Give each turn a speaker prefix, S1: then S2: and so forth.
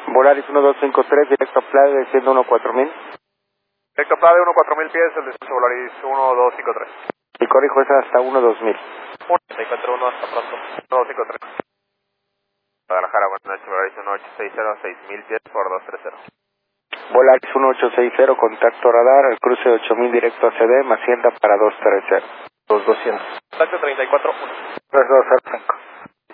S1: Volaris 1253, directo a Playa, desciendo 14000.
S2: Directo a Playa, 14000 pies, el descenso Volaris 1253.
S1: Y corrijo esa hasta 12000.
S2: 141, hasta pronto. 1253. Guadalajara, buenas noches, Volaris 1860, 6000 pies por 230.
S1: Volaris 1860, contacto radar, al cruce de 8000 directo a CD, Hacienda para 230.
S2: 2200. Contacto 34-1.
S1: 3205.